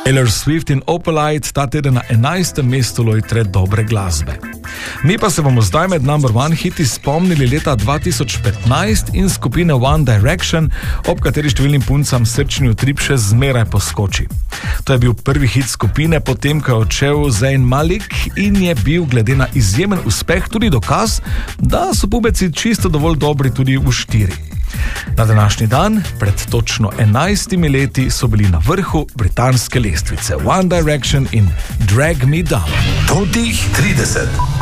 Taylor Swift in Opalite ta teden na 11. mestu lojtre dobre glasbe. Mi pa se bomo zdaj med number one hiti spomnili leta 2015 in skupine One Direction, ob kateri številnim puncam srčni utrip še zmeraj poskoči. To je bil prvi hit skupine, potem ko je odšel Zayn Malik in je bil glede na izjemen uspeh tudi dokaz, da so pubeci čisto dovolj dobri tudi v 4. Na današnji dan, pred točno 11 leti, so bili na vrhu britanske lestvice One Direction in Drag Me Down. Totih 30.